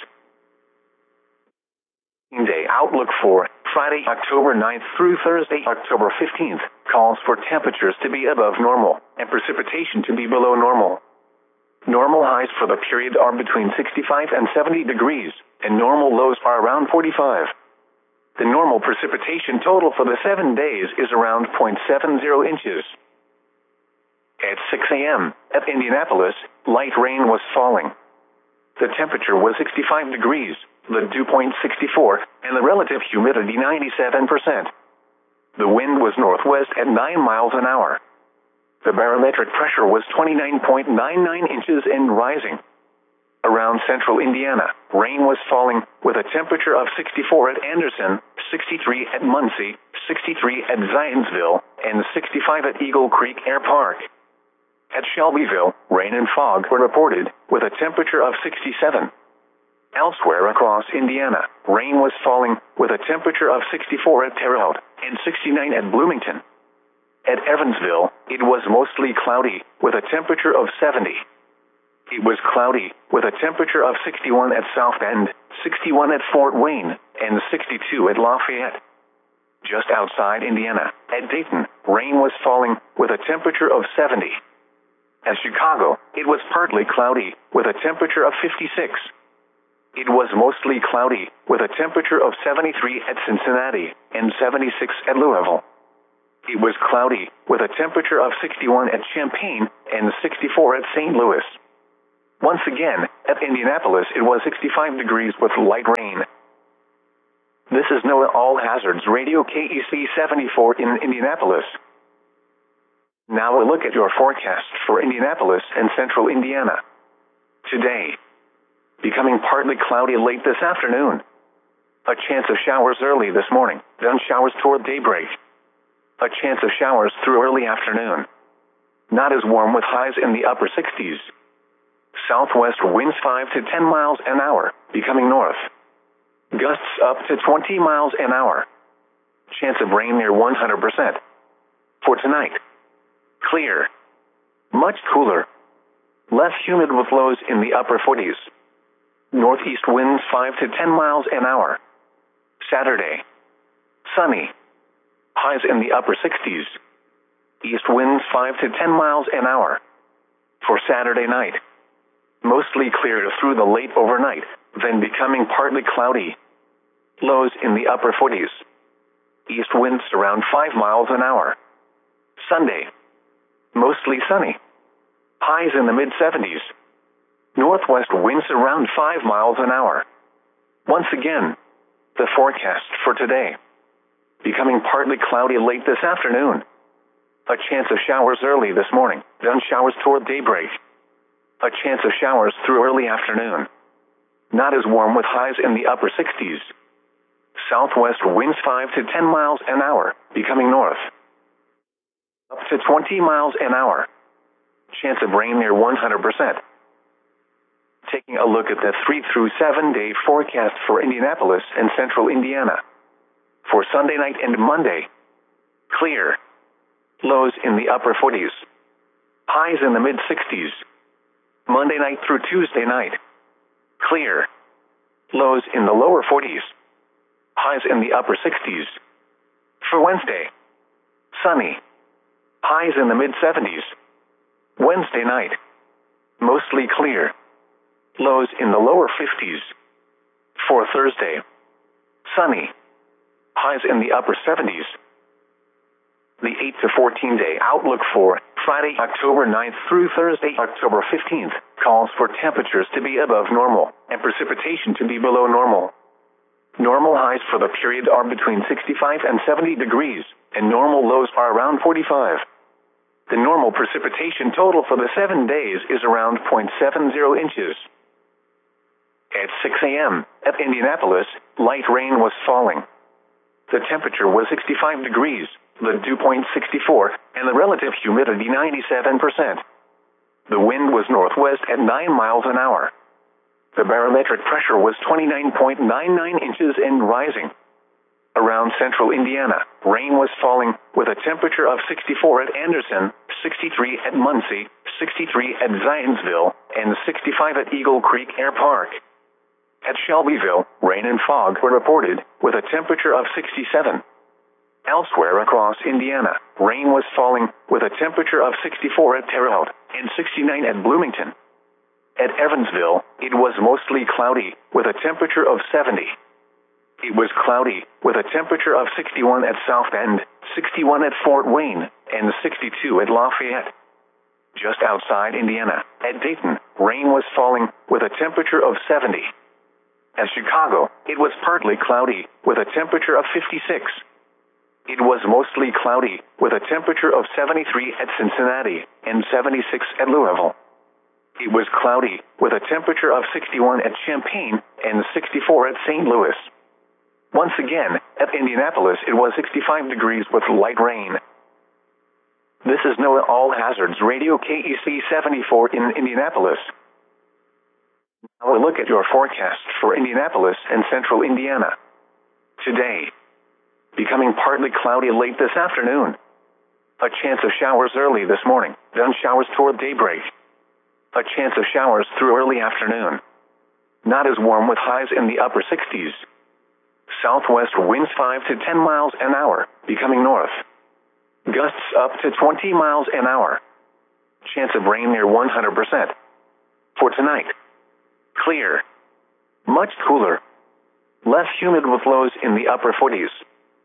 Day outlook for Friday, October ninth through Thursday, October fifteenth, calls for temperatures to be above normal and precipitation to be below normal. Normal highs for the period are between sixty-five and seventy degrees, and normal lows are around forty-five. The normal precipitation total for the seven days is around zero point seven zero inches. At six a.m., at Indianapolis, light rain was falling. The temperature was sixty-five degrees, the dew point sixty-four, and the relative humidity ninety-seven percent. The wind was northwest at nine miles an hour. The barometric pressure was twenty-nine point nine nine inches and rising. Around central Indiana, rain was falling, with a temperature of sixty-four at Anderson, sixty-three at Muncie, sixty-three at Zionsville, and sixty-five at Eagle Creek Air Park. At Shelbyville, rain and fog were reported, with a temperature of sixty-seven. Elsewhere across Indiana, rain was falling, with a temperature of sixty-four at Terre Haute, and sixty-nine at Bloomington. At Evansville, it was mostly cloudy, with a temperature of seventy. It was cloudy, with a temperature of sixty-one at South Bend, sixty-one at Fort Wayne, and sixty-two at Lafayette. Just outside Indiana, at Dayton, rain was falling, with a temperature of seventy. At Chicago, it was partly cloudy, with a temperature of fifty-six. It was mostly cloudy, with a temperature of seventy-three at Cincinnati, and seventy-six at Louisville. It was cloudy, with a temperature of sixty-one at Champaign and sixty-four at Saint Louis. Once again, at Indianapolis it was sixty-five degrees with light rain. This is NOAA All Hazards Radio K E C seventy-four in Indianapolis. Now a look at your forecast for Indianapolis and central Indiana. Today, becoming partly cloudy late this afternoon. A chance of showers early this morning, then showers toward daybreak. A chance of showers through early afternoon. Not as warm with highs in the upper sixties. Southwest winds five to ten miles an hour, becoming north. Gusts up to twenty miles an hour. Chance of rain near one hundred percent. For tonight, clear. Much cooler. Less humid with lows in the upper forties. Northeast winds five to ten miles an hour. Saturday, sunny. Highs in the upper sixties. East winds five to ten miles an hour. For Saturday night, mostly clear through the late overnight, then becoming partly cloudy. Lows in the upper forties. East winds around five miles an hour. Sunday, mostly sunny. Highs in the mid seventies. Northwest winds around five miles an hour. Once again, the forecast for today. Becoming partly cloudy late this afternoon. A chance of showers early this morning, then showers toward daybreak. A chance of showers through early afternoon. Not as warm with highs in the upper sixties. Southwest winds five to ten miles an hour, becoming north. Up to twenty miles an hour. Chance of rain near one hundred percent. Taking a look at the three through seven day forecast for Indianapolis and central Indiana. For Sunday night and Monday, clear. Lows in the upper forties. Highs in the mid sixties. Monday night through Tuesday night, clear. Lows in the lower forties. Highs in the upper sixties. For Wednesday, sunny. Highs in the mid seventies. Wednesday night, mostly clear. Lows in the lower fifties. For Thursday, sunny. Highs in the upper seventies. The eight to fourteen day outlook for Friday, October ninth through Thursday, October fifteenth, calls for temperatures to be above normal and precipitation to be below normal. Normal highs for the period are between sixty-five and seventy degrees, and normal lows are around forty-five. The normal precipitation total for the seven days is around zero point seven zero inches. At six a m at Indianapolis, light rain was falling. The temperature was sixty-five degrees, the dew point sixty-four, and the relative humidity ninety-seven percent. The wind was northwest at nine miles an hour. The barometric pressure was twenty-nine point nine nine inches and rising. Around central Indiana, rain was falling with a temperature of sixty-four at Anderson, sixty-three at Muncie, sixty-three at Zionsville, and sixty-five at Eagle Creek Air Park. At Shelbyville, rain and fog were reported with a temperature of sixty-seven. Elsewhere across Indiana, rain was falling with a temperature of sixty-four at Terre Haute and sixty-nine at Bloomington. At Evansville, it was mostly cloudy with a temperature of seventy. It was cloudy with a temperature of sixty-one at South Bend, sixty-one at Fort Wayne, and sixty-two at Lafayette. Just outside Indiana, at Dayton, rain was falling with a temperature of seventy. At Chicago, it was partly cloudy with a temperature of fifty-six. It was mostly cloudy with a temperature of seventy-three at Cincinnati and seventy-six at Louisville. It was cloudy with a temperature of sixty-one at Champaign and sixty-four at Saint Louis. Once again, at Indianapolis it was sixty-five degrees with light rain. This is NOAA All Hazards Radio K E C seventy-four in Indianapolis. Now a look at your forecast for Indianapolis and central Indiana. Today, becoming partly cloudy late this afternoon. A chance of showers early this morning, then showers toward daybreak. A chance of showers through early afternoon. Not as warm with highs in the upper sixties. Southwest winds five to ten miles an hour, becoming north. Gusts up to twenty miles an hour. Chance of rain near one hundred percent. For tonight, clear. Much cooler. Less humid with lows in the upper forties.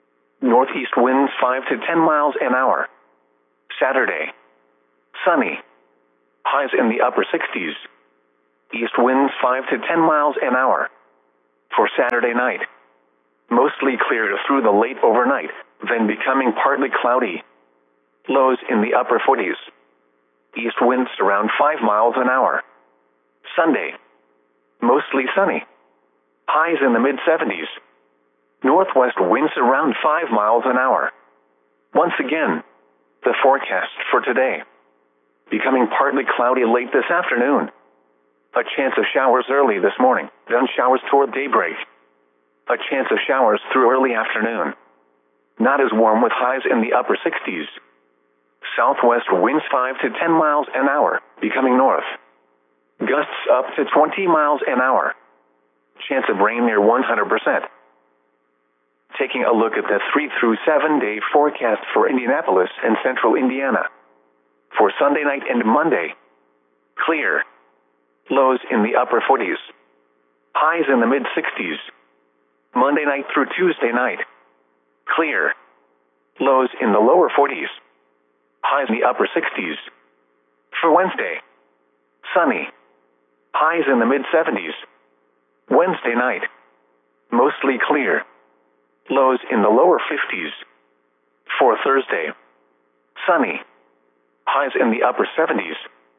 Northeast winds five to ten miles an hour. Saturday. Sunny. Highs in the upper sixties. East winds five to ten miles an hour. For Saturday night. Mostly clear through the late overnight, then becoming partly cloudy. Lows in the upper forties. East winds around five miles an hour. Sunday. Mostly sunny. Highs in the mid seventies. Northwest winds around five miles an hour. Once again, the forecast for today. Becoming partly cloudy late this afternoon. A chance of showers early this morning, then showers toward daybreak. A chance of showers through early afternoon. Not as warm with highs in the upper sixties. Southwest winds five to ten miles an hour, becoming north. Gusts up to twenty miles an hour. Chance of rain near one hundred percent. Taking a look at the three through seven day forecast for Indianapolis and central Indiana. For Sunday night and Monday. Clear. Lows in the upper forties. Highs in the mid sixties. Monday night through Tuesday night. Clear. Lows in the lower forties. Highs in the upper sixties. For Wednesday. Sunny. Highs in the mid seventies. Wednesday night. Mostly clear. Lows in the lower fifties. For Thursday. Sunny. Highs in the upper seventies.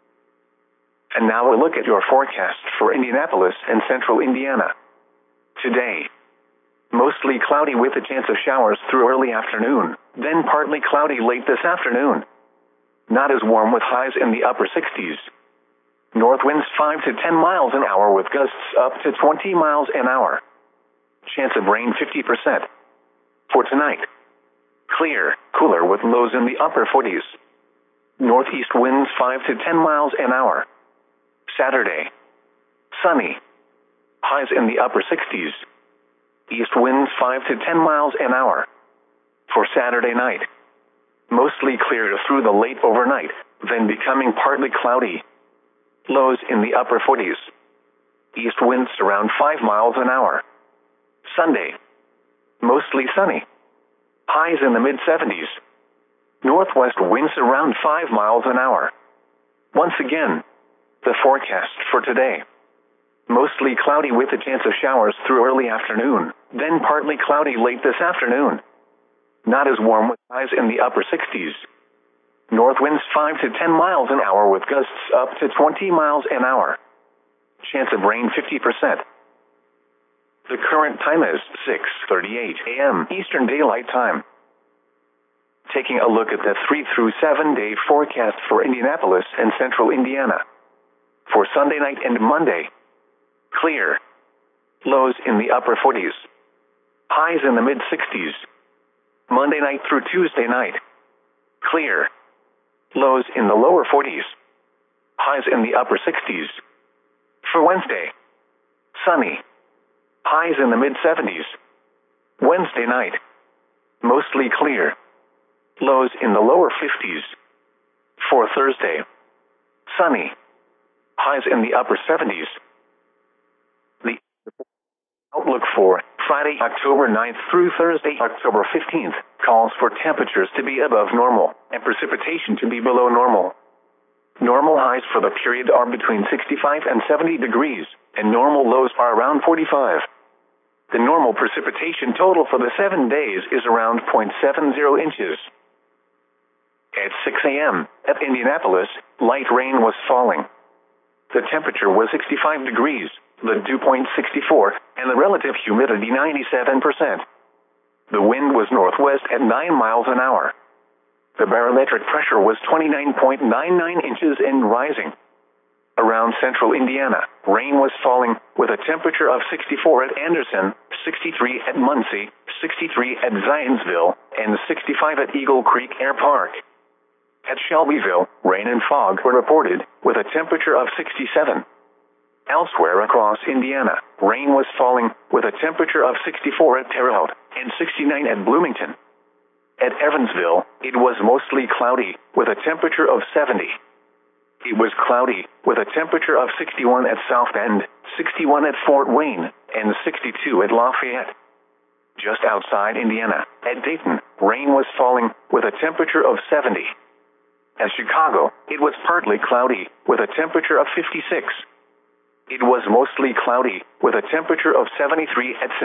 And now a look at your forecast for Indianapolis and central Indiana. Today. Mostly cloudy with a chance of showers through early afternoon, then partly cloudy late this afternoon. Not as warm with highs in the upper sixties. North winds five to ten miles an hour with gusts up to twenty miles an hour. Chance of rain fifty percent. For tonight. Clear, cooler with lows in the upper forties. Northeast winds five to ten miles an hour. Saturday. Sunny. Highs in the upper sixties. East winds five to ten miles an hour. For Saturday night. Mostly clear through the late overnight, then becoming partly cloudy. Lows in the upper forties. East winds around five miles an hour. Sunday. Mostly sunny. Highs in the mid seventies. Northwest winds around five miles an hour. Once again, the forecast for today. Mostly cloudy with a chance of showers through early afternoon, then partly cloudy late this afternoon. Not as warm with highs in the upper sixties. North winds five to ten miles an hour with gusts up to twenty miles an hour. Chance of rain fifty percent. The current time is six thirty-eight a.m. Eastern Daylight Time. Taking a look at the three through seven day forecast for Indianapolis and central Indiana. For Sunday night and Monday. Clear. Lows in the upper forties. Highs in the mid sixties. Monday night through Tuesday night. Clear. Lows in the lower forties. Highs in the upper sixties. For Wednesday. Sunny. Highs in the mid seventies. Wednesday night. Mostly clear. Lows in the lower fifties. For Thursday. Sunny. Highs in the upper seventies. The outlook for Friday, October ninth through Thursday, October fifteenth, calls for temperatures to be above normal and precipitation to be below normal. Normal highs for the period are between sixty-five and seventy degrees, and normal lows are around forty-five. The normal precipitation total for the seven days is around zero point seven zero inches. At six a.m., at Indianapolis, light rain was falling. The temperature was sixty-five degrees, the dew point sixty-four, and the relative humidity ninety-seven percent. The wind was northwest at nine miles an hour. The barometric pressure was twenty-nine point nine nine inches and rising. Around central Indiana, rain was falling, with a temperature of sixty-four at Anderson, sixty-three at Muncie, sixty-three at Zionsville, and sixty-five at Eagle Creek Air Park. At Shelbyville, rain and fog were reported, with a temperature of sixty-seven. Elsewhere across Indiana, rain was falling, with a temperature of sixty-four at Terre Haute, and sixty-nine at Bloomington. At Evansville, it was mostly cloudy, with a temperature of seventy. It was cloudy, with a temperature of sixty-one at South Bend, sixty-one at Fort Wayne, and sixty-two at Lafayette. Just outside Indiana, At Dayton, rain was falling with a temperature of seventy. At Chicago, it was partly cloudy with a temperature of fifty-six. It was mostly cloudy with a temperature of seventy-three at